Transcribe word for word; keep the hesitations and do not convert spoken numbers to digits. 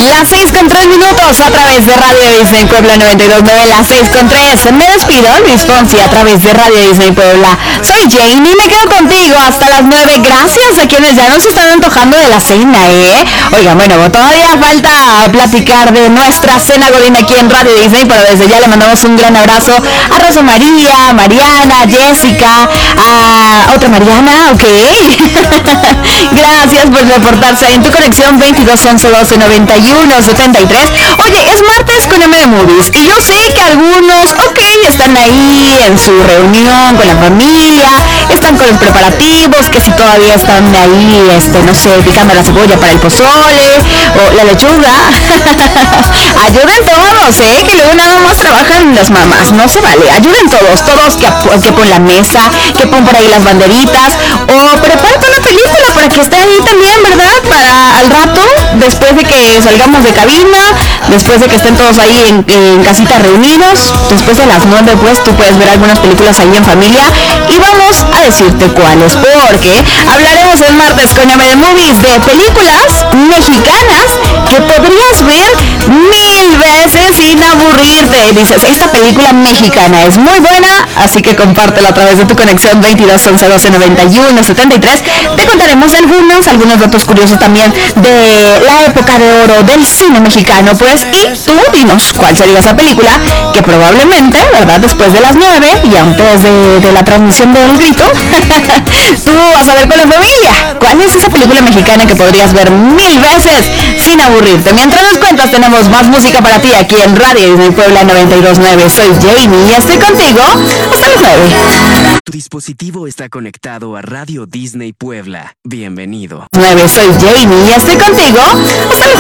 Las seis con tres minutos a través de Radio Disney Puebla noventa y dos punto nueve, las seis con tres. Me despido, Luis Fonsi, a través de Radio Disney Puebla. Soy Jane y me quedo contigo hasta las nueve. Gracias a quienes ya nos están antojando de la cena, ¿eh? Oigan, bueno, todavía falta platicar de nuestra cena godín aquí en Radio Disney, pero desde ya le mandamos un gran abrazo a Rosa María, Mariana, Jessica, a otra Mariana, ok. Gracias por reportarse en tu conexión veintidós once doce noventa y uno setenta y tres. Oye, es martes con M de Movies y yo sé que algunos, ok, están ahí en su reunión con la familia, están con los preparativos, que si todavía están ahí, este, no sé, picando la cebolla para el pozole o la lechuga. Ayuden todos, eh, que luego nada más trabajan las mamás, no se vale. Ayuden todos, todos que, que pon la mesa, que pon por ahí las banderitas o prepárate una película para que esté ahí también, ¿verdad? Para al rato, después de que salgamos de cabina, después de que estén todos ahí en, en casita reunidos, después de las nueve, pues tú puedes ver algunas películas ahí en familia y vamos a decirte cuáles, porque hablaremos el martes con M de Movies de películas mexicanas que podrías ver mil veces sin aburrirte. Dices, esta película mexicana es muy buena, así que compártela a través de tu conexión veintidós once doce noventa y uno setenta y tres. Te contaremos algunos, algunos datos curiosos también de la época de oro del cine mexicano, pues, y tú dinos cuál sería esa película que probablemente, ¿verdad?, después de las nueve y antes de, de la transmisión del grito, tú vas a ver con la familia. ¿Cuál es esa película mexicana que podrías ver mil veces sin aburrirte? Mientras nos cuentas, tenemos más música para ti aquí en Radio Disney Puebla noventa y dos punto nueve. Soy Jamie y estoy contigo hasta las nueve. Tu dispositivo está conectado a Radio Disney Puebla. Bienvenido. nueve, soy Jamie y estoy contigo hasta las